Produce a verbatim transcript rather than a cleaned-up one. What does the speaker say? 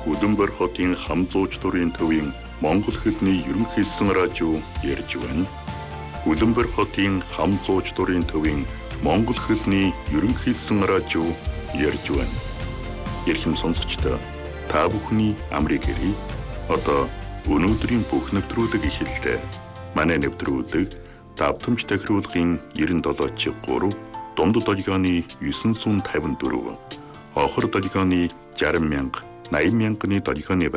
Улаанбаатар хотын хам зууч дурын төвийн Монгол хэлний ерөнхийлсэн радио ярьж байна. Улаанбаатар хотын хам зууч дурын төвийн Монгол хэлний ерөнхийлсэн радио ярьж байна. Ярхэм сонсогчдоо та бүхний амрыг хэрье. Одоо өнөөдрийн бүх нэвтрүүлэг эхэллээ. Манай нэвтрүүлэг давтамж тахируулгын девяносто семь три, дунд долгионы девятьсот пятьдесят четыре, хохор долгионы шестьдесят мянга, восемьдесят мянганы долгионы